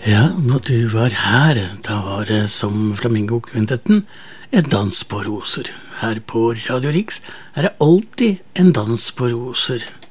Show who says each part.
Speaker 1: Ja, når du var her, da var det som Flamingo-kvintetten en dans på roser. Her på Radio Riks er det alltid en dans på roser.